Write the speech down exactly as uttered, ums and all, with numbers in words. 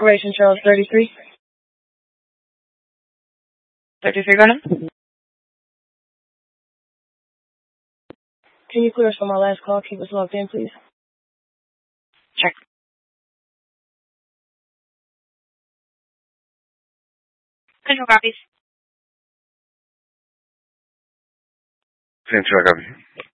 Corporation, Charles, thirty-three. thirty-three, go ahead. Can you clear us from our last call? Keep us logged in, please. Check. Control copies. Central copy.